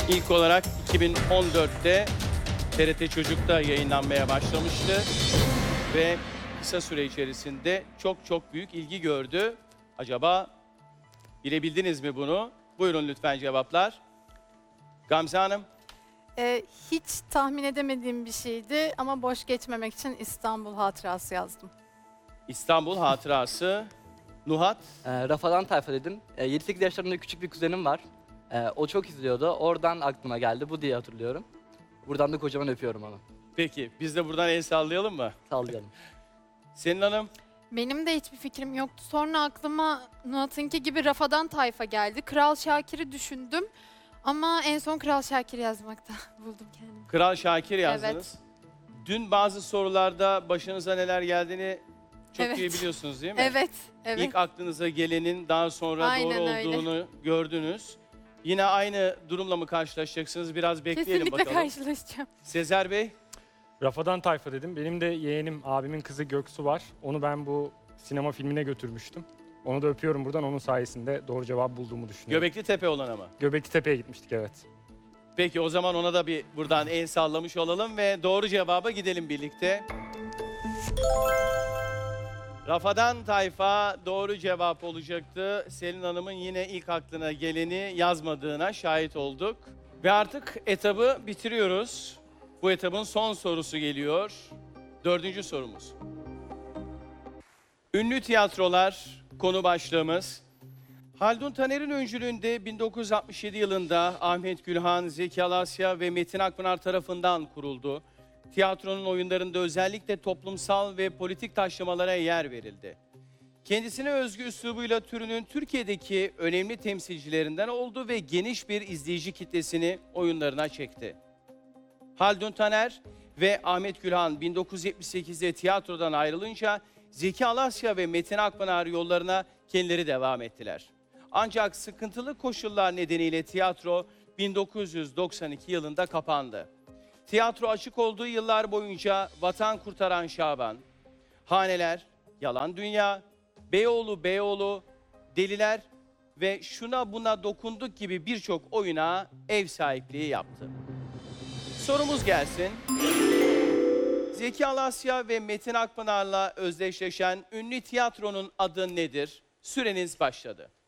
İlk olarak 2014'te TRT Çocuk'ta yayınlanmaya başlamıştı ve kısa süre içerisinde çok büyük ilgi gördü. Acaba bilebildiniz mi bunu? Buyurun lütfen cevaplar. Gamze Hanım, Hiç tahmin edemediğim bir şeydi ama boş geçmemek için İstanbul Hatırası yazdım. İstanbul Hatırası. Nuhat, Rafadan Tayfa dedim. 7-8 yaşlarında küçük bir kuzenim var. O çok izliyordu. Oradan aklıma geldi. Bu diye hatırlıyorum. Buradan da kocaman öpüyorum onu. peki biz de buradan el sallayalım mı? Sallayalım. Selin Hanım, Benim de hiçbir fikrim yoktu. Sonra aklıma Nuhat'ınki gibi Rafadan Tayfa geldi. Kral Şakir'i düşündüm ama en son Kral Şakir yazmakta buldum kendimi. Kral Şakir yazdınız. Evet. Dün bazı sorularda başınıza neler geldiğini çok Evet. iyi biliyorsunuz değil mi? Evet, evet. İlk aklınıza gelenin daha sonra Aynen doğru öyle. olduğunu gördünüz. Yine aynı durumla mı karşılaşacaksınız? Biraz bekleyelim Kesinlikle bakalım. karşılaşacağım. Sezer Bey, Rafadan Tayfa dedim. Benim de yeğenim, abimin kızı Göksu var. Onu ben bu sinema filmine götürmüştüm. Onu da öpüyorum buradan. Onun sayesinde doğru cevap bulduğumu düşünüyorum. Göbekli Tepe olan ama. Göbekli Tepe'ye gitmiştik, evet. Peki o zaman ona da bir buradan el sallamış olalım ve doğru cevaba gidelim birlikte. Rafadan Tayfa doğru cevap olacaktı. Selin Hanım'ın yine ilk aklına geleni yazmadığına şahit olduk. Ve artık etabı bitiriyoruz. Bu etabın son sorusu geliyor. 4. sorumuz. Ünlü tiyatrolar konu başlığımız. Haldun Taner'in öncülüğünde 1967 yılında Ahmet Gülhan, Zeki Alasya ve Metin Akpınar tarafından kuruldu. Tiyatronun oyunlarında özellikle toplumsal ve politik taşlamalara yer verildi. Kendisine özgü üslubuyla türünün Türkiye'deki önemli temsilcilerinden oldu ve geniş bir izleyici kitlesini oyunlarına çekti. Haldun Taner ve Ahmet Gülhan 1978'de tiyatrodan ayrılınca Zeki Alasya ve Metin Akpınar yollarına kendileri devam ettiler. Ancak sıkıntılı koşullar nedeniyle tiyatro 1992 yılında kapandı. Tiyatro açık olduğu yıllar boyunca Vatan Kurtaran Şaban, Haneler, Yalan Dünya, Beyoğlu, Deliler ve Şuna Buna Dokunduk gibi birçok oyuna ev sahipliği yaptı. Sorumuz gelsin. Zeki Alasya ve Metin Akpınar'la özdeşleşen ünlü tiyatronun adı nedir? Süreniz başladı.